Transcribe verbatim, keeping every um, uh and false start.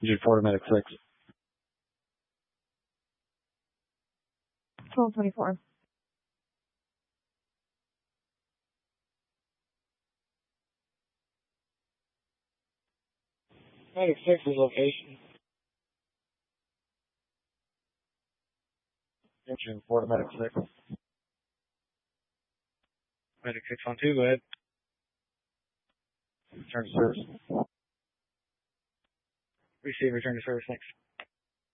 Engine four to medic six. twelve twenty-four. Medic six is location. Engine four to medic six. Medic six on two, go ahead. Return to service. Receive, return to service, thanks.